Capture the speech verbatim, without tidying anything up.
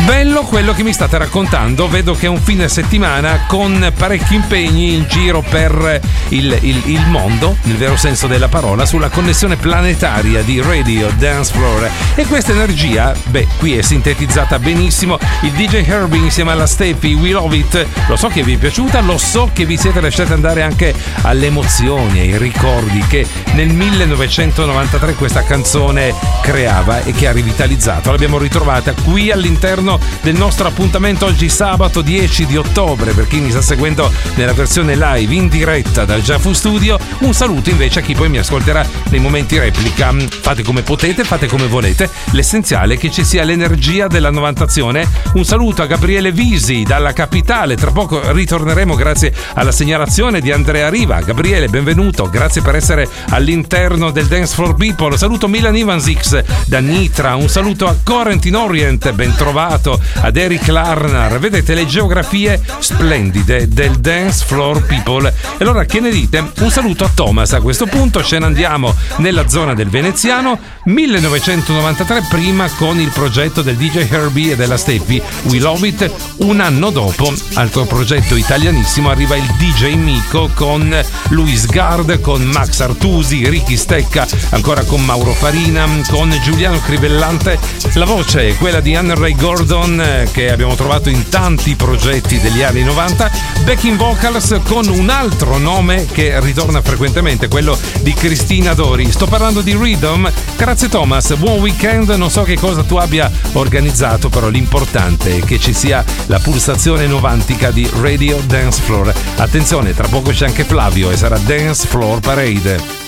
Bello quello che mi state raccontando, vedo che è un fine settimana con parecchi impegni in giro per il, il, il mondo, nel vero senso della parola, sulla connessione planetaria di Radio Dance Floor. E questa energia, beh, qui è sintetizzata benissimo. Il D J Herbie insieme alla Steffi, We Love It. Lo so che vi è piaciuta, lo so che vi siete lasciati andare anche alle emozioni, ai ricordi che nel millenovecentonovantatré questa canzone creava e che ha rivitalizzato. L'abbiamo ritrovata qui all'interno del nostro appuntamento oggi sabato dieci di ottobre. Per chi mi sta seguendo nella versione live in diretta dal Giafu Studio, un saluto invece a chi poi mi ascolterà nei momenti replica. Fate come potete, fate come volete, l'essenziale è che ci sia l'energia della novantazione. Un saluto a Gabriele Visi dalla capitale, tra poco ritorneremo grazie alla segnalazione di Andrea Riva. Gabriele, benvenuto, grazie per essere all'interno del Dance Floor People. Saluto Milan Ivans X da Nitra, un saluto a Corentin Orient, ben trovato, ad Eric Larnar. Vedete le geografie splendide del Dance Floor People. E allora che ne dite? Un saluto a Thomas a questo punto. Ce ne andiamo nella zona del veneziano, millenovecentonovantatré, prima con il progetto del D J Herbie e della Steffi, We Love It. Un anno dopo, altro progetto italianissimo, arriva il D J Mico con Luis Gard, con Max Artusi, Ricky Stecca, ancora con Mauro Farina, con Giuliano Crivellante. La voce è quella di Anne Ray Gordon, che abbiamo trovato in tanti progetti degli anni novanta. Backing vocals con un altro nome che ritorna frequentemente, quello di Cristina Dori. Sto parlando di Rhythm. Grazie Thomas, buon weekend. Non so che cosa tu abbia organizzato, però l'importante è che ci sia la pulsazione novantica di Radio Dance Floor. Attenzione, tra poco c'è anche Flavio e sarà Dance Floor Parade.